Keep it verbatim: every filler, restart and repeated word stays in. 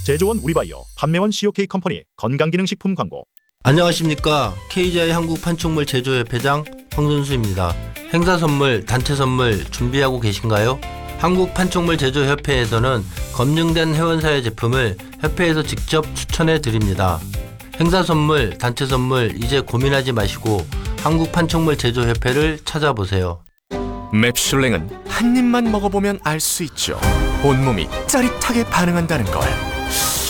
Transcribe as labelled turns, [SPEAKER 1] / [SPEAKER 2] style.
[SPEAKER 1] 제조원 우리바이오, 판매원 씨오케이 컴퍼니 건강기능식품 광고.
[SPEAKER 2] 안녕하십니까. 케이지아이 한국판촉물 제조협회장 황선수입니다. 행사 선물, 단체 선물 준비하고 계신가요? 한국판촉물 제조협회에서는 검증된 회원사의 제품을 협회에서 직접 추천해 드립니다. 행사 선물, 단체 선물 이제 고민하지 마시고 한국판촉물 제조협회를 찾아보세요.
[SPEAKER 3] 맵슐랭은 한 입만 먹어보면 알 수 있죠. 온몸이 짜릿하게 반응한다는 걸.